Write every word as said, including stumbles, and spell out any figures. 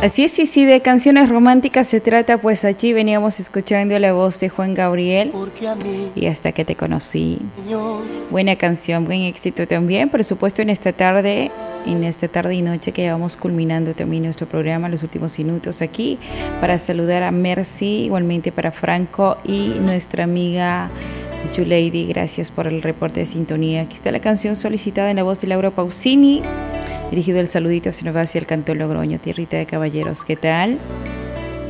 Así es, sí, sí, de canciones románticas se trata, pues allí veníamos escuchando la voz de Juan Gabriel y Hasta que te conocí. Buena canción, buen éxito también, por supuesto en esta tarde, en esta tarde y noche que ya vamos culminando también nuestro programa, los últimos minutos aquí, para saludar a Mercy, igualmente para Franco y nuestra amiga Yuleidi, gracias por el reporte de sintonía. Aquí está la canción solicitada en la voz de Laura Pausini. Dirigido el saludito, se nos va hacia el Cantón Logroño, tierrita de caballeros. ¿Qué tal?